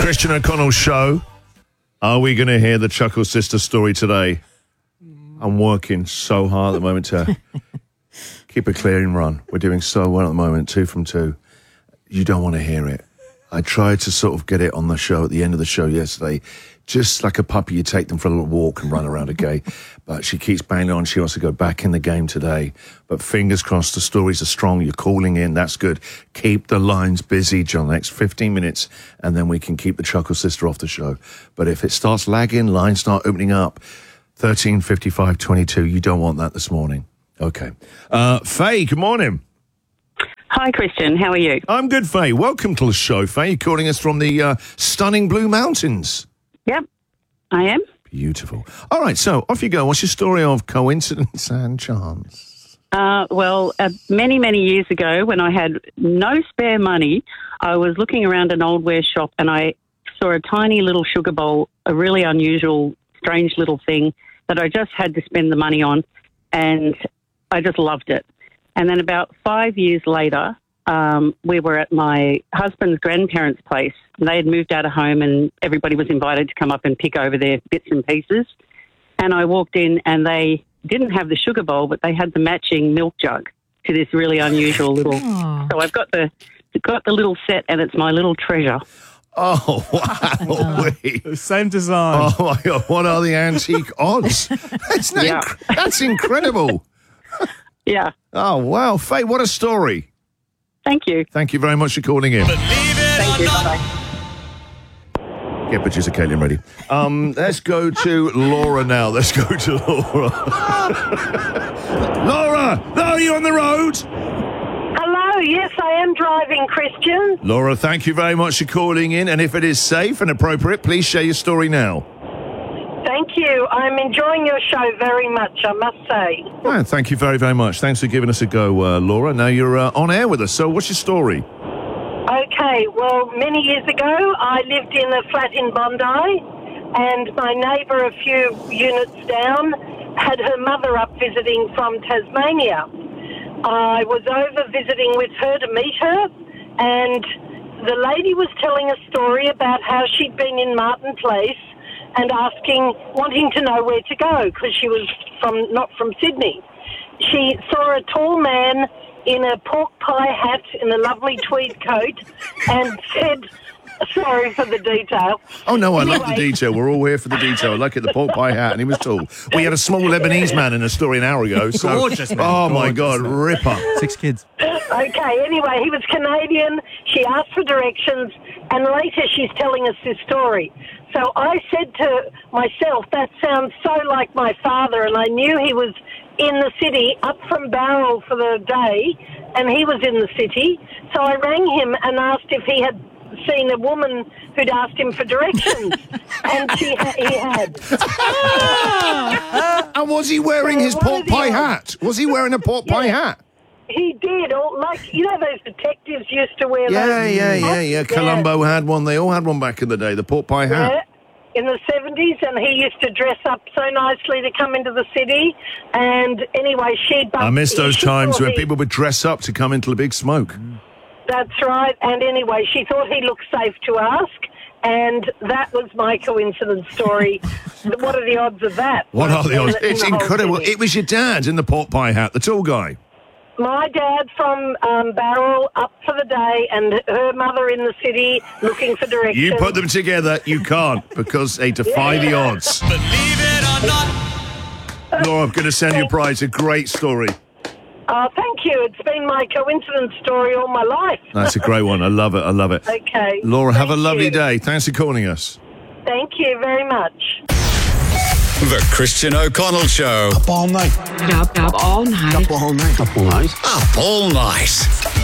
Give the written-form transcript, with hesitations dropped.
Christian O'Connell Show. Are we going to hear the Chuckle Sister story today? I'm working so hard at the moment to keep a clearing run. We're doing so well at the moment, 2 from 2. You don't want to hear it. I tried to sort of get it on the show at the end of the show yesterday. Just like a puppy, you take them for a little walk and run around a gate. But she keeps banging on. She wants to go back in the game today. But fingers crossed, the stories are strong. You're calling in. That's good. Keep the lines busy, John. The next 15 minutes, and then we can keep the Chuckle Sister off the show. But if it starts lagging, lines start opening up. 13 55 22. You don't want that this morning. Okay. Faye, good morning. Hi, Christian. How are you? I'm good, Faye. Welcome to the show, Faye. You're calling us from the stunning Blue Mountains. Yep, I am. Beautiful. All right, so off you go. What's your story of coincidence and chance? Many, many years ago, when I had no spare money, I was looking around an old wear shop and I saw a tiny little sugar bowl, a really unusual, strange little thing that I just had to spend the money on, and I just loved it. And then about 5 years later, we were at my husband's grandparents' place. They had moved out of home and everybody was invited to come up and pick over their bits and pieces. And I walked in and they didn't have the sugar bowl, but they had the matching milk jug to this really unusual little... So I've got the little set and it's my little treasure. Oh, wow. Same design. Oh, my God. What are the antique odds? That's incredible. Yeah. Oh, wow. Faye, what a story. Thank you. Thank you very much for calling in. Thank you. Bye-bye. Get producer Caitlin ready. Let's go to Laura now. Let's go to Laura. Laura, are you on the road? Hello, yes, I am driving, Christian. Laura, thank you very much for calling in. And if it is safe and appropriate, please share your story now. Thank you. I'm enjoying your show very much, I must say. Oh, thank you very, very much. Thanks for giving us a go, Laura. Now you're on air with us. So what's your story? Okay, well, many years ago, I lived in a flat in Bondi, and my neighbour a few units down had her mother up visiting from Tasmania. I was over visiting with her to meet her, and the lady was telling a story about how she'd been in Martin Place and wanting to know where to go, because she was not from Sydney. She saw a tall man in a pork pie hat in a lovely tweed coat and said, sorry for the detail. Oh, no, I love the detail. We're all here for the detail. I like it, the pork pie hat, and he was tall. We had a small Lebanese man in a story an hour ago. So, gorgeous, man. Oh, my God, ripper. 6 kids. Okay, anyway, he was Canadian. She asked for directions, and later she's telling us this story. So I said to myself, that sounds so like my father, and I knew he was in the city, up from Barrel for the day, and he was in the city. So I rang him and asked if he had seen a woman who'd asked him for directions, and he had. And was he wearing his pork pie hat? Was he wearing a pork pie hat? He did, like, you know those detectives used to wear those? Yeah. Columbo had one. They all had one back in the day, the pork pie hat. Yeah, in the 70s, and he used to dress up so nicely to come into the city. And anyway, I miss those times when people would dress up to come into the big smoke. That's right. And anyway, she thought he looked safe to ask. And that was my coincidence story. What are the odds of that? What are the odds? It's incredible. It was your dad in the pork pie hat, the tall guy. My dad from Barrel up for the day, and her mother in the city looking for directions. You put them together, you can't, because they defy the odds. Believe it or not. Laura, I'm going to send you a prize. A great story. Thank you. It's been my coincidence story all my life. That's a great one. I love it. Okay. Laura, have a lovely day. Thanks for calling us. Thank you very much. The Christian O'Connell Show. Up all night. Up all night. Up all night. Up all night. Up all night.